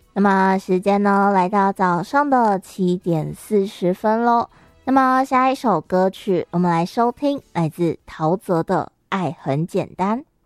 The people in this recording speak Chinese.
那么时间呢来到早上的7:40咯。那么下一首歌曲我们来收听来自陶喆的《爱很简单》。